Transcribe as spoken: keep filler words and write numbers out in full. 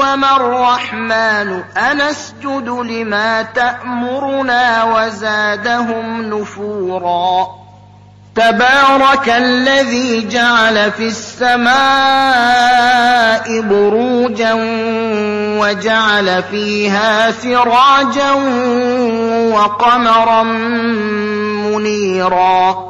علم الرحمن أن اسجد لما تأمرنا وزادهم نفورا تبارك الذي جعل في السماء بروجا وجعل فيها سراجا وقمرا منيرا